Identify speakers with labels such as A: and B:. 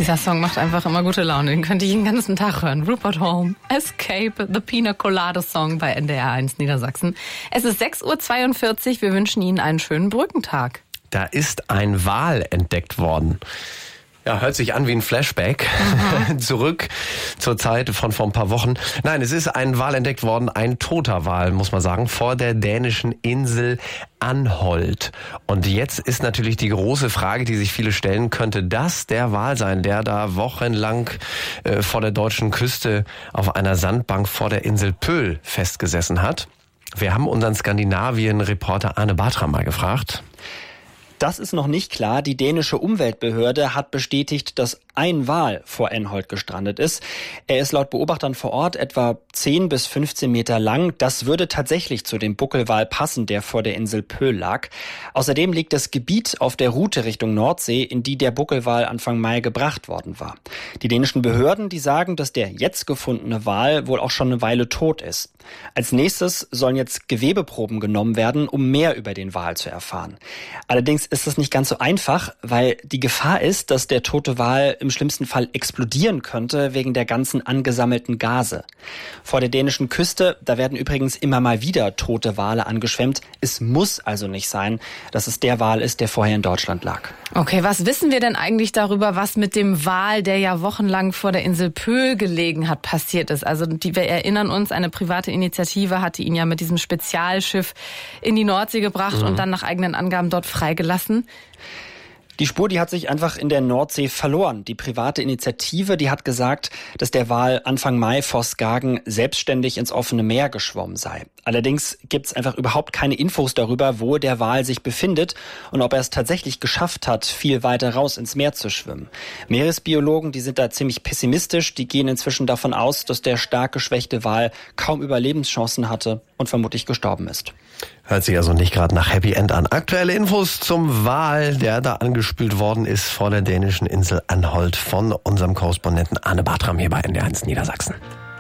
A: Dieser Song macht einfach immer gute Laune. Den könnte ich den ganzen Tag hören. Rupert Holm, Escape, The Pina Colada Song bei NDR 1 Niedersachsen. Es ist 6:42 Uhr. Wir wünschen Ihnen einen schönen Brückentag.
B: Da ist ein Wal entdeckt worden. Ja, hört sich an wie ein Flashback. Zurück zur Zeit von vor ein paar Wochen. Nein, es ist ein Wal entdeckt worden, ein toter Wal, muss man sagen, vor der dänischen Insel Anholt. Und jetzt ist natürlich die große Frage, die sich viele stellen, könnte das der Wal sein, der da wochenlang vor der deutschen Küste auf einer Sandbank vor der Insel Pöhl festgesessen hat? Wir haben unseren Skandinavien-Reporter Arne Bartram mal gefragt.
C: Das ist noch nicht klar. Die dänische Umweltbehörde hat bestätigt, dass ein Wal vor Anholt gestrandet ist. Er ist laut Beobachtern vor Ort etwa 10 bis 15 Meter lang. Das würde tatsächlich zu dem Buckelwal passen, der vor der Insel Pöhl lag. Außerdem liegt das Gebiet auf der Route Richtung Nordsee, in die der Buckelwal Anfang Mai gebracht worden war. Die dänischen Behörden, die sagen, dass der jetzt gefundene Wal wohl auch schon eine Weile tot ist. Als nächstes sollen jetzt Gewebeproben genommen werden, um mehr über den Wal zu erfahren. Allerdings ist das nicht ganz so einfach, weil die Gefahr ist, dass der tote Wal im schlimmsten Fall explodieren könnte wegen der ganzen angesammelten Gase. Vor der dänischen Küste, da werden übrigens immer mal wieder tote Wale angeschwemmt. Es muss also nicht sein, dass es der Wal ist, der vorher in Deutschland lag.
A: Okay, was wissen wir denn eigentlich darüber, was mit dem Wal, der ja wochenlang vor der Insel Pöhl gelegen hat, passiert ist? Also wir erinnern uns, eine private Initiative hatte ihn ja mit diesem Spezialschiff in die Nordsee gebracht und dann nach eigenen Angaben dort freigelassen.
C: Die Spur, die hat sich einfach in der Nordsee verloren. Die private Initiative, die hat gesagt, dass der Wal Anfang Mai vor Skagen selbstständig ins offene Meer geschwommen sei. Allerdings gibt es einfach überhaupt keine Infos darüber, wo der Wal sich befindet und ob er es tatsächlich geschafft hat, viel weiter raus ins Meer zu schwimmen. Meeresbiologen, die sind da ziemlich pessimistisch. Die gehen inzwischen davon aus, dass der stark geschwächte Wal kaum Überlebenschancen hatte und vermutlich gestorben ist.
B: Hört sich also nicht gerade nach Happy End an. Aktuelle Infos zum Wal, der da angespült worden ist vor der dänischen Insel Anholt von unserem Korrespondenten Arne Bartram hier bei NDR 1 Niedersachsen.